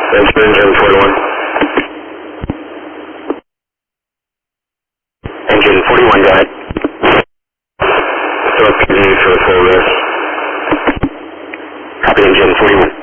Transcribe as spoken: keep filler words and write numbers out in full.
That's engine forty-one. Engine forty-one, go ahead. So continue for the full rest. Copy engine forty-one.